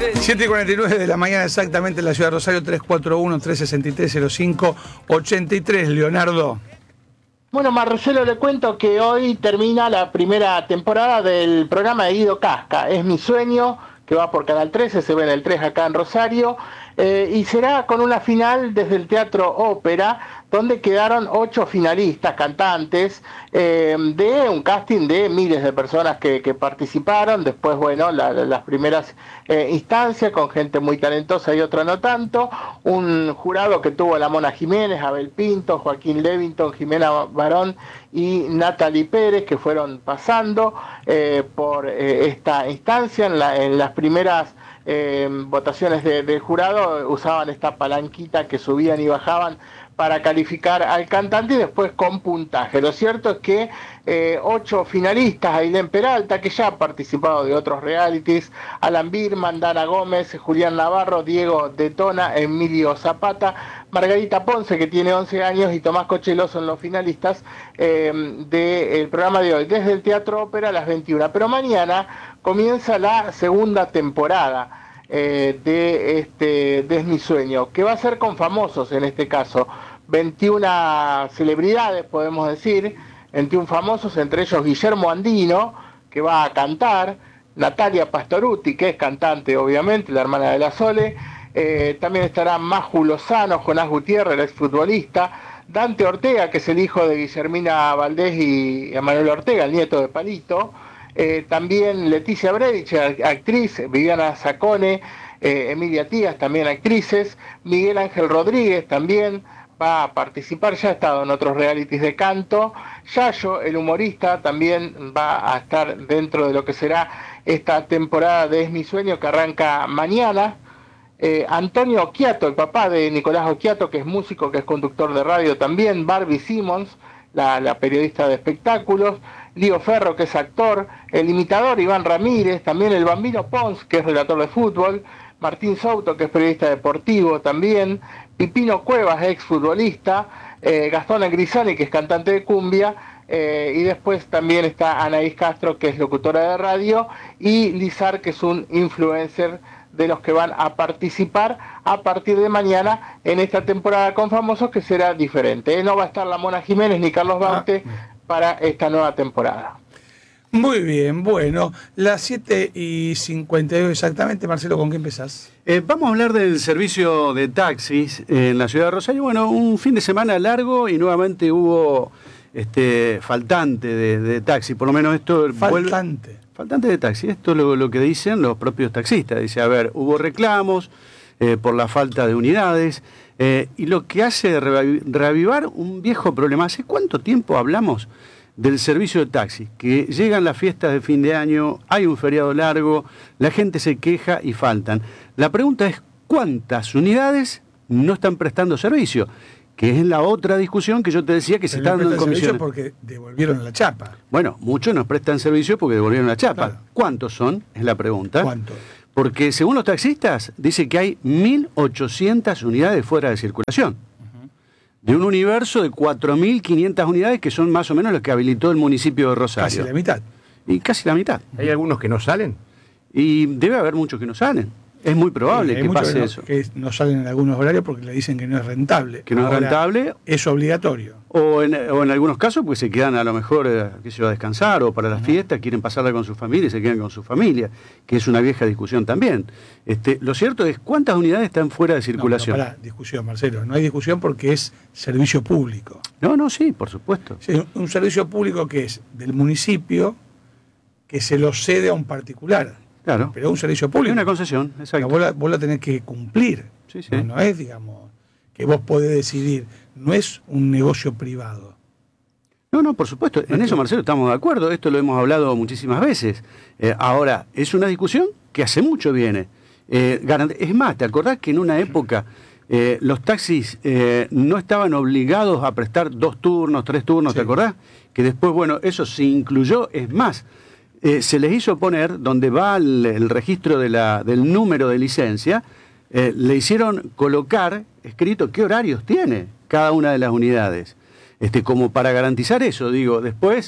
7:49 de la mañana exactamente en la ciudad de Rosario, 341-363-0583. Leonardo. Bueno, Marcelo, le cuento que hoy termina la primera temporada del programa de Guido Casca. Es mi sueño, que va por Canal 13, se ve en el 3 acá en Rosario, y será con una final desde el Teatro Ópera, donde quedaron 8 finalistas, cantantes, de un casting de miles de personas que participaron. Después, bueno, las primeras instancias con gente muy talentosa y otra no tanto. Un jurado que tuvo a la Mona Jiménez, Abel Pinto, Joaquín Levington, Jimena Barón y Natalie Pérez, que fueron pasando por esta instancia. En las primeras votaciones del jurado usaban esta palanquita que subían y bajaban para calificar al cantante y después con puntaje. Lo cierto es que 8 finalistas: Ailén Peralta, que ya ha participado de otros realities, Alan Birman, Dana Gómez, Julián Navarro, Diego Detona, Emilio Zapata, Margarita Ponce, que tiene 11 años, y Tomás Cochelo son los finalistas del programa de hoy, desde el Teatro Ópera a las 21. Pero mañana comienza la segunda temporada de Es mi sueño, que va a ser con famosos en este caso. 21 celebridades, podemos decir, 21 famosos, entre ellos Guillermo Andino, que va a cantar, Natalia Pastorutti, que es cantante obviamente, la hermana de la Sole, también estará Maju Lozano, Jonás Gutiérrez, el exfutbolista, Dante Ortega, que es el hijo de Guillermina Valdés y Emanuel Ortega, el nieto de Palito, también Leticia Bredich, actriz, Viviana Zacone, Emilia Tías, también actrices, Miguel Ángel Rodríguez también va a participar, ya ha estado en otros realities de canto. Yayo, el humorista, también va a estar dentro de lo que será esta temporada de Es mi sueño, que arranca mañana. Antonio Occhiato, el papá de Nicolás Occhiato, que es músico, que es conductor de radio también. Barbie Simmons, la periodista de espectáculos. Lío Ferro, que es actor. El imitador Iván Ramírez, también el Bambino Pons, que es relator de fútbol. Martín Souto, que es periodista deportivo también. Pipino Cuevas, exfutbolista. Gastón Grisani, que es cantante de cumbia. Y después también está Anaís Castro, que es locutora de radio. Y Lizar, que es un influencer de los que van a participar a partir de mañana en esta temporada con famosos, que será diferente. No va a estar la Mona Jiménez ni Carlos Baute para esta nueva temporada. Muy bien, bueno, las 7:52 exactamente. Marcelo, ¿con qué empezás? Vamos a hablar del servicio de taxis en la ciudad de Rosario. Bueno, un fin de semana largo y nuevamente hubo faltante de taxi, por lo menos esto... Faltante de taxi, esto es lo que dicen los propios taxistas. Dice, a ver, hubo reclamos por la falta de unidades, y lo que hace reavivar un viejo problema. ¿Hace cuánto tiempo hablamos del servicio de taxi? Que llegan las fiestas de fin de año, hay un feriado largo, la gente se queja y faltan. La pregunta es, ¿cuántas unidades no están prestando servicio? Que es la otra discusión que yo te decía que se está dando en comisión. Porque devolvieron la chapa. Bueno, muchos nos prestan servicio porque devolvieron la chapa. Claro. ¿Cuántos son? Es la pregunta. ¿Cuántos? Porque según los taxistas, dice que hay 1.800 unidades fuera de circulación. De un universo de 4.500 unidades, que son más o menos los que habilitó el municipio de Rosario. Casi la mitad. Y casi la mitad. ¿Hay algunos que no salen? Y debe haber muchos que no salen. Es muy probable que pase eso. Que no salen en algunos horarios porque le dicen que no es rentable. Que no es rentable. Es obligatorio. O en algunos casos pues se quedan a lo mejor a descansar, o para las fiestas quieren pasarla con su familia y se quedan con su familia, que es una vieja discusión también. Lo cierto es, ¿cuántas unidades están fuera de circulación? No, discusión, Marcelo. No hay discusión porque es servicio público. No, sí, por supuesto. Sí, un servicio público que es del municipio, que se lo cede a un particular. Claro. Pero es un servicio público. Es una concesión, exacto. Vos la tenés que cumplir. Sí. No es, digamos, que vos podés decidir. No es un negocio privado. No, por supuesto. En eso, Marcelo, estamos de acuerdo. Esto lo hemos hablado muchísimas veces. Ahora, es una discusión que hace mucho viene. Es más, ¿te acordás que en una época los taxis no estaban obligados a prestar 2 turnos, 3 turnos? Sí. ¿Te acordás? Que después, bueno, eso se incluyó. Es más, se les hizo poner, donde va el registro del número de licencia, le hicieron colocar escrito qué horarios tiene cada una de las unidades, como para garantizar eso. Digo, después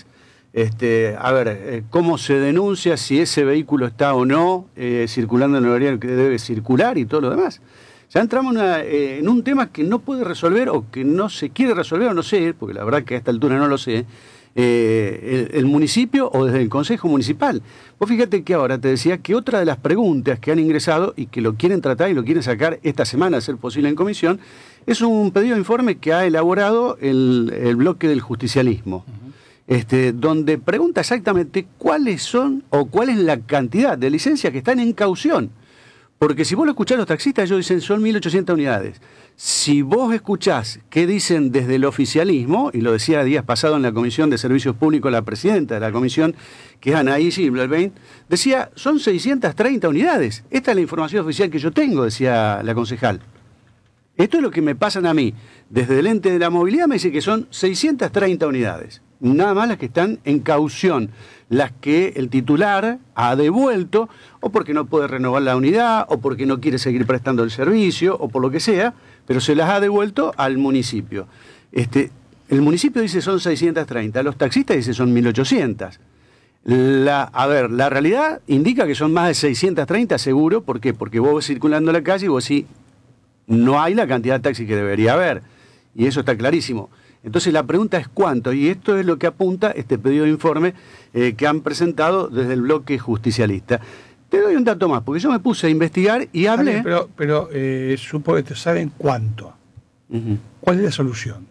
cómo se denuncia, si ese vehículo está o no circulando en el horario que debe circular y todo lo demás. Ya entramos en un tema que no puede resolver o que no se quiere resolver, o no sé, porque la verdad que a esta altura no lo sé, el municipio o desde el Consejo Municipal. Vos fíjate que ahora te decía que otra de las preguntas que han ingresado y que lo quieren tratar y lo quieren sacar esta semana, a ser posible en comisión, es un pedido de informe que ha elaborado el bloque del justicialismo. Donde pregunta exactamente cuáles son o cuál es la cantidad de licencias que están en caución. Porque si vos lo escuchás, los taxistas, ellos dicen son 1.800 unidades. Si vos escuchás qué dicen desde el oficialismo, y lo decía días pasados en la Comisión de Servicios Públicos, la presidenta de la comisión, que es Anaí Gilbert, decía, son 630 unidades. Esta es la información oficial que yo tengo, decía la concejal. Esto es lo que me pasan a mí. Desde el ente de la movilidad me dice que son 630 unidades. Nada más las que están en caución, las que el titular ha devuelto, o porque no puede renovar la unidad, o porque no quiere seguir prestando el servicio, o por lo que sea, pero se las ha devuelto al municipio. El municipio dice son 630, los taxistas dicen son 1.800. La realidad indica que son más de 630 seguro. ¿Por qué? Porque vos vas circulando en la calle y vos sí, no hay la cantidad de taxis que debería haber, y eso está clarísimo. Entonces la pregunta es cuánto, y esto es lo que apunta este pedido de informe que han presentado desde el bloque justicialista. Te doy un dato más, porque yo me puse a investigar y hablé... Pero supongo que saben cuánto. ¿Cuál es la solución?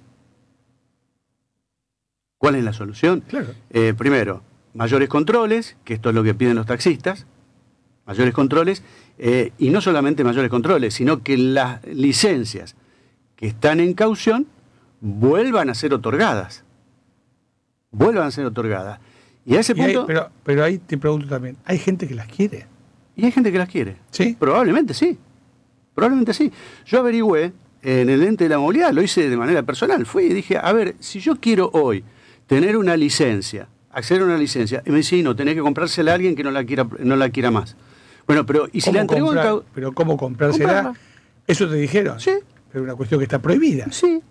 ¿Cuál es la solución? Claro. Primero, mayores controles, que esto es lo que piden los taxistas, mayores controles, y no solamente mayores controles, sino que las licencias que están en caución vuelvan a ser otorgadas. Y a ese punto... Pero ahí te pregunto también, ¿hay gente que las quiere? Y hay gente que las quiere. ¿Sí? Probablemente sí. Yo averigüé en el ente de la movilidad, lo hice de manera personal. Fui y dije, a ver, si yo quiero hoy tener una licencia, acceder a una licencia, y me dice, no, tenés que comprársela a alguien que no la quiera más. Bueno, pero ¿y si la entregó en Pero ¿cómo comprársela? ¿Eso te dijeron? Sí. Pero es una cuestión que está prohibida. Sí,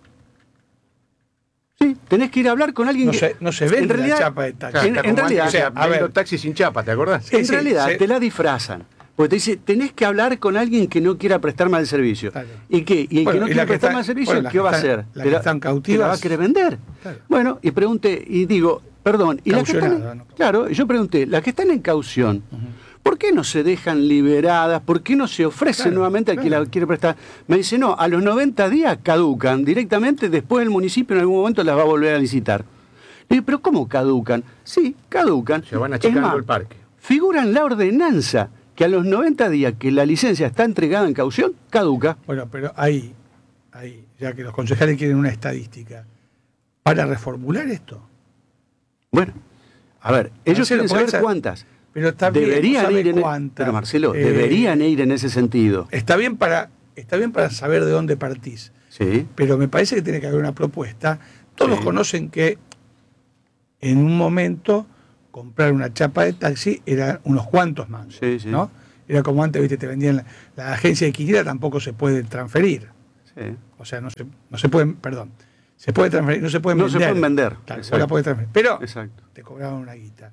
tenés que ir a hablar con alguien no se vende la chapa de taxi. En realidad, o sea, a ver, taxi sin chapa, ¿te acordás? En realidad te la disfrazan. Porque te dice, tenés que hablar con alguien que no quiera prestar mal el servicio. Claro. ¿Y qué? Y el que no quiera prestar mal el servicio, ¿qué va a hacer? La que están cautivas. ¿Te la va a querer vender? Claro. Bueno, y pregunté, y digo, perdón, y las que están, ¿no? Claro, yo pregunté, las que están en caución, ¿por qué no se dejan liberadas? ¿Por qué no se ofrecen nuevamente al que la quiere prestar? Me dice, no, a los 90 días caducan directamente, después el municipio en algún momento las va a volver a licitar. Le digo, ¿pero cómo caducan? Sí, caducan. Se van achicando el parque. Figura en la ordenanza que a los 90 días que la licencia está entregada en caución, caduca. Bueno, pero ahí, ya que los concejales quieren una estadística, ¿para reformular esto? Bueno, a ver, ellos quieren saber cuántas. Pero también deberían ir pero Marcelo, deberían ir en ese sentido. Está bien para saber de dónde partís. Sí. Pero me parece que tiene que haber una propuesta. Todos conocen que en un momento comprar una chapa de taxi era unos cuantos mangos, ¿no? Era como antes, viste, te vendían la agencia de quiniela, tampoco se puede transferir. Sí. O sea, no se pueden, perdón. Se puede transferir, no se pueden vender. No se pueden vender. Claro, la puedes transferir. Pero te cobraban una guita.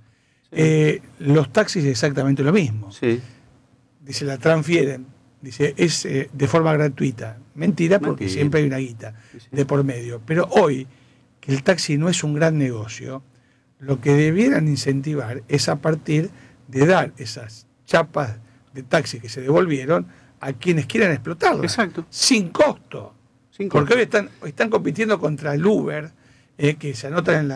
Los taxis es exactamente lo mismo. Sí. Dice, la transfieren. Dice, es de forma gratuita. Mentira, porque siempre hay una guita de por medio. Pero hoy, que el taxi no es un gran negocio, lo que debieran incentivar es a partir de dar esas chapas de taxi que se devolvieron a quienes quieran explotarlas. Exacto. Sin costo. Porque hoy están compitiendo contra el Uber, que se anotan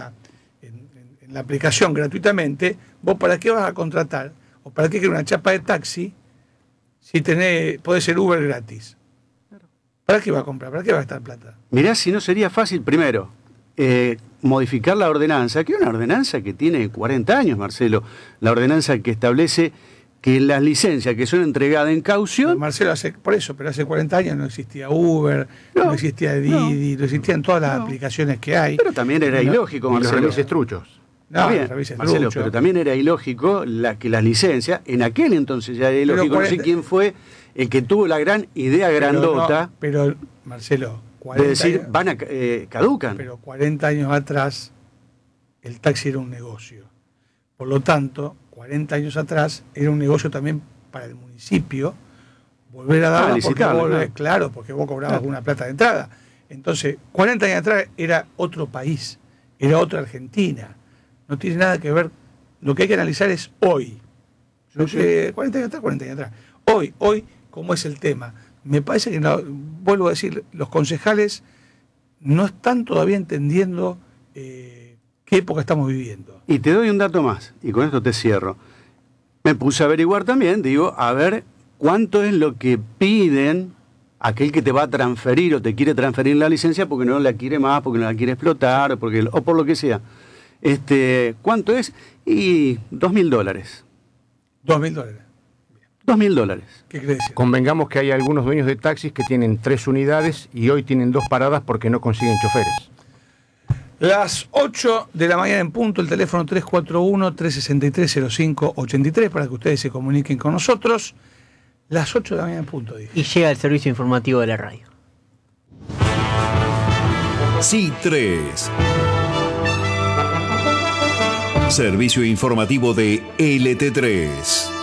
en la aplicación gratuitamente. ¿Vos para qué vas a contratar? ¿O para qué quieres una chapa de taxi si podés ser Uber gratis? ¿Para qué va a comprar? ¿Para qué va a gastar plata? Mirá, si no sería fácil, primero, modificar la ordenanza, que es una ordenanza que tiene 40 años, Marcelo, la ordenanza que establece que las licencias que son entregadas en caución... Marcelo, pero hace 40 años no existía Uber, no existía Didi, no existían todas las aplicaciones que hay. Pero también era ilógico, Marcelo. Los remises truchos. Marcelo, pero también era ilógico que las licencias, en aquel entonces ya era ilógico, no sé quién fue el que tuvo la gran idea grandota... Pero Marcelo, 40 de decir, caducan. Pero 40 años atrás el taxi era un negocio. Por lo tanto, 40 años atrás era un negocio también para el municipio volver a darla porque vos cobrabas alguna plata de entrada. Entonces, 40 años atrás era otro país, era otra Argentina. No tiene nada que ver, lo que hay que analizar es hoy. 40 años atrás. Hoy, ¿cómo es el tema? Me parece que, vuelvo a decir, los concejales no están todavía entendiendo qué época estamos viviendo. Y te doy un dato más, y con esto te cierro. Me puse a averiguar también, a ver cuánto es lo que piden aquel que te va a transferir o te quiere transferir la licencia porque no la quiere más, porque no la quiere explotar, o por lo que sea. ¿Cuánto es? Y $2.000. $2.000. $2.000. ¿Qué crees? Convengamos que hay algunos dueños de taxis que tienen 3 unidades y hoy tienen 2 paradas porque no consiguen choferes. Las 8 de la mañana en punto, el teléfono 341-363-0583 para que ustedes se comuniquen con nosotros. Las 8 de la mañana en punto, dije. Y llega el servicio informativo de la radio. C3. Servicio informativo de LT3.